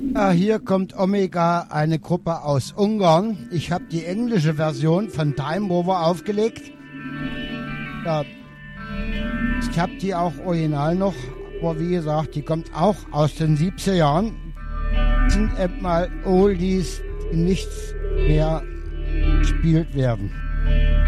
Ja, hier kommt Omega, eine Gruppe aus Ungarn. Ich habe die englische Version von Time Rover aufgelegt. Ja, ich habe die auch original noch, aber wie gesagt, die kommt auch aus den 70er Jahren. Das sind mal Oldies, die nichts mehr gespielt werden.